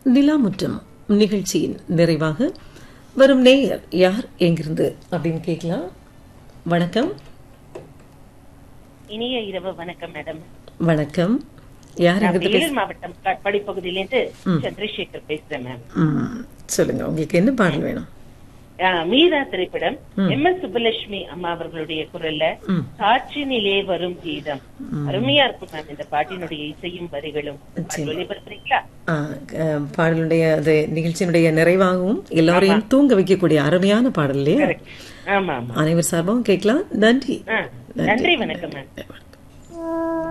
நிலாமுற்றம் நிகழ்ச்சியின் நிறைவாக வரும் நேயர் யார் எங்கிருந்து அப்படின்னு கேட்கலாம். வணக்கம். இனிய இரவு வணக்கம் மேடம். வணக்கம். யார் வேலூர் மாவட்டம் காட்பாடி பகுதியிலிருந்து சந்திரசேகர் பேசுறேன் மேம். சொல்லுங்க, உங்களுக்கு என்ன பாடல் வேணும்? மீரா திரைப்படம் எம்.எஸ். சுப்புலட்சுமி அம்மா அவர்களுடைய குரல்ல காற்றினிலே வரும் கீதம் அருமையா இருக்கும் மேம். இந்த பாட்டினுடைய இசையும் வரிகளும் ஒளிபரப்புறீங்களா? பாடலுடைய அது நிகழ்ச்சியினுடைய நிறைவாகவும் எல்லாரையும் தூங்க வைக்கக்கூடிய அருமையான பாடல் இல்லையா? ஆமா ஆமா. அனைவர் சார்பாகவும் கேட்கலாம். நன்றி. நன்றி, வணக்கம் மேம்.